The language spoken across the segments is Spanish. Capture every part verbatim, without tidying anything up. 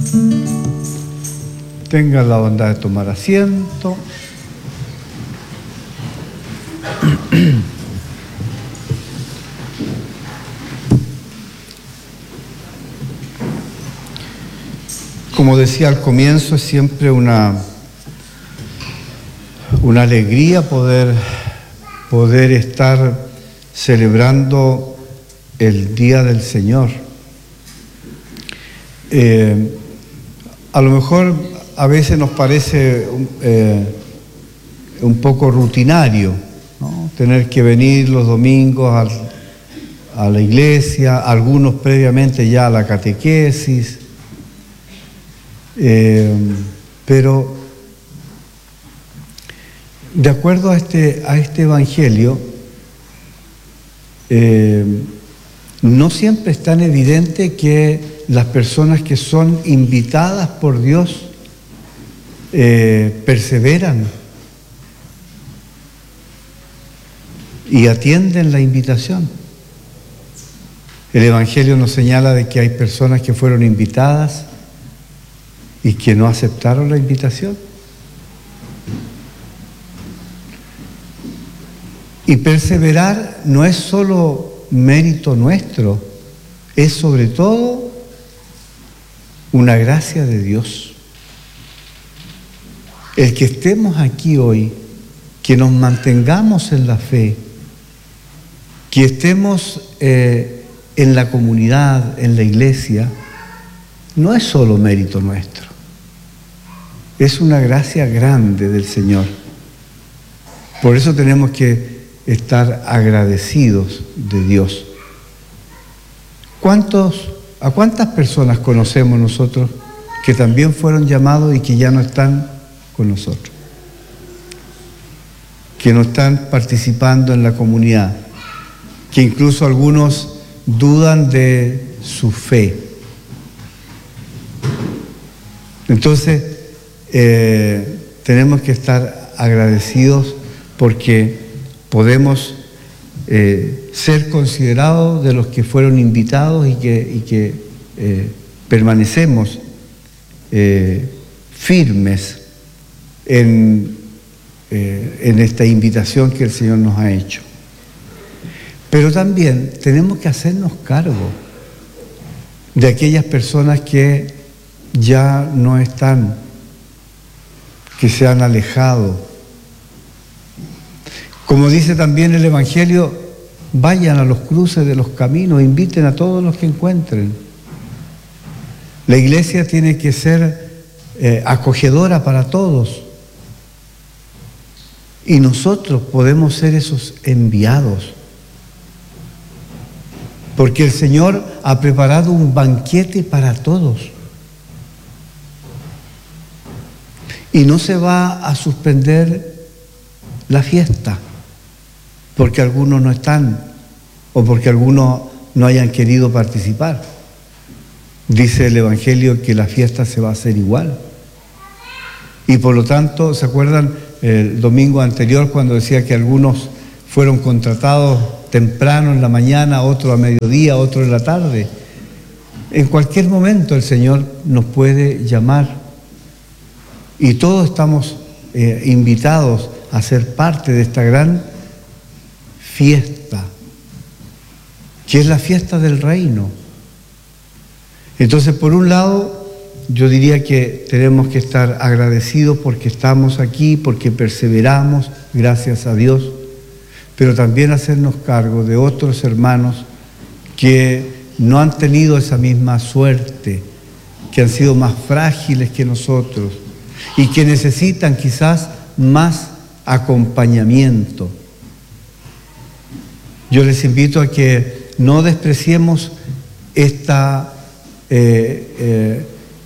Tengan la bondad de tomar asiento. Como decía al comienzo, es siempre una, una alegría poder, poder estar celebrando el Día del Señor. Eh, a lo mejor a veces nos parece eh, un poco rutinario, ¿no? Tener que venir los domingos al, a la iglesia, algunos previamente ya a la catequesis. Eh, pero de acuerdo a este, a este evangelio, eh, no siempre es tan evidente que las personas que son invitadas por Dios eh, perseveran y atienden la invitación. El evangelio nos señala de que hay personas que fueron invitadas y que no aceptaron la invitación. Y perseverar no es solo mérito nuestro, es sobre todo una gracia de Dios. El que estemos aquí hoy, que nos mantengamos en la fe, que estemos eh, en la comunidad, en la iglesia, no es solo mérito nuestro. Es una gracia grande del Señor. Por eso tenemos que estar agradecidos de Dios. ¿Cuántos, a cuántas personas conocemos nosotros que también fueron llamados y que ya no están con nosotros? Que no están participando en la comunidad, que incluso algunos dudan de su fe. Entonces, eh, tenemos que estar agradecidos porque podemos eh, ser considerados de los que fueron invitados y que, y que eh, permanecemos eh, firmes en, eh, en esta invitación que el Señor nos ha hecho. Pero también tenemos que hacernos cargo de aquellas personas que ya no están, que se han alejado. Como dice también el Evangelio, vayan a los cruces de los caminos, inviten a todos los que encuentren. La iglesia tiene que ser eh, acogedora para todos. Y nosotros podemos ser esos enviados. Porque el Señor ha preparado un banquete para todos. Y no se va a suspender la fiesta porque algunos no están o porque algunos no hayan querido participar. Dice el Evangelio que la fiesta se va a hacer igual. Y por lo tanto, ¿se acuerdan el domingo anterior cuando decía que algunos fueron contratados temprano en la mañana, otros a mediodía, otros en la tarde? En cualquier momento el Señor nos puede llamar. Y todos estamos eh, invitados a ser parte de esta gran fiesta, que es la fiesta del reino. Entonces, por un lado, yo diría que tenemos que estar agradecidos porque estamos aquí, porque perseveramos, gracias a Dios, pero también hacernos cargo de otros hermanos que no han tenido esa misma suerte, que han sido más frágiles que nosotros, y que necesitan quizás más acompañamiento. Yo les invito a que no despreciemos esta, eh, eh,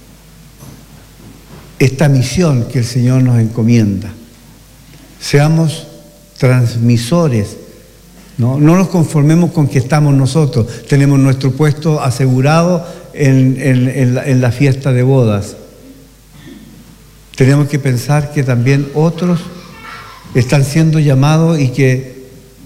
esta misión que el Señor nos encomienda. Seamos transmisores, ¿no? No nos conformemos con que estamos nosotros, tenemos nuestro puesto asegurado en, en, en, la, en la fiesta de bodas. Tenemos que pensar que también otros están siendo llamados y que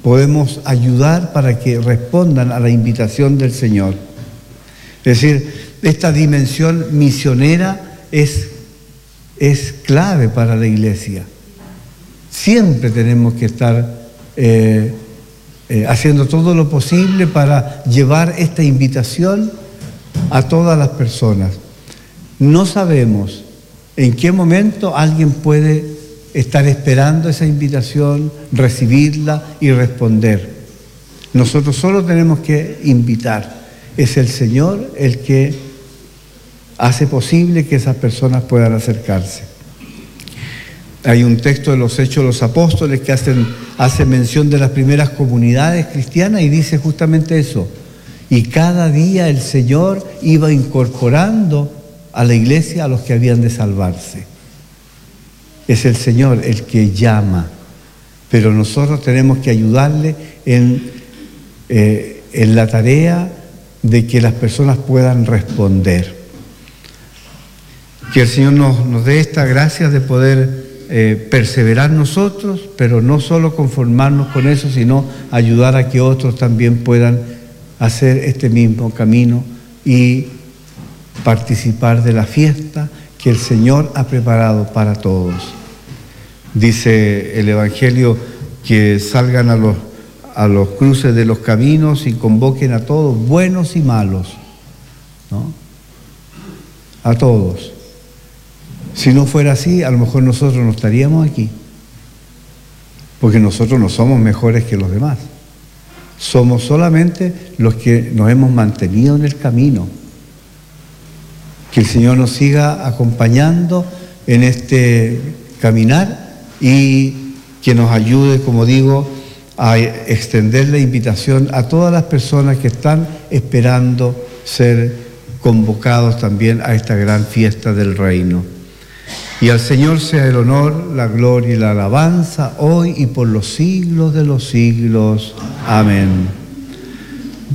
podemos ayudar para que respondan a la invitación del Señor. Es decir, esta dimensión misionera es, es clave para la iglesia. Siempre tenemos que estar eh, eh, haciendo todo lo posible para llevar esta invitación a todas las personas. No sabemos en qué momento alguien puede estar esperando esa invitación, recibirla y responder. Nosotros solo tenemos que invitar. Es el Señor el que hace posible que esas personas puedan acercarse. Hay un texto de los Hechos de los Apóstoles que hacen, hace mención de las primeras comunidades cristianas y dice justamente eso. Y cada día el Señor iba incorporando a la iglesia a los que habían de salvarse. Es el Señor el que llama, pero nosotros tenemos que ayudarle en, eh, en la tarea de que las personas puedan responder. Que el Señor nos, nos dé esta gracia de poder eh, perseverar nosotros, pero no solo conformarnos con eso, sino ayudar a que otros también puedan hacer este mismo camino y participar de la fiesta que el Señor ha preparado para todos. Dice el Evangelio que salgan a los, a los cruces de los caminos y convoquen a todos, buenos y malos, ¿no? A todos. Si no fuera así, a lo mejor nosotros no estaríamos aquí, porque nosotros no somos mejores que los demás. Somos solamente los que nos hemos mantenido en el camino. Que el Señor nos siga acompañando en este caminar y que nos ayude, como digo, a extender la invitación a todas las personas que están esperando ser convocados también a esta gran fiesta del reino. Y al Señor sea el honor, la gloria y la alabanza, hoy y por los siglos de los siglos. Amén.